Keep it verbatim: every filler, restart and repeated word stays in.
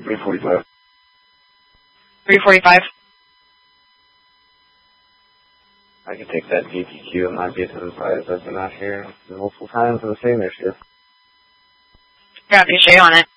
three forty-five. three forty-five. I can take that D P Q and my B seven five. I've been out here multiple times on the same issue. Got the shade on it.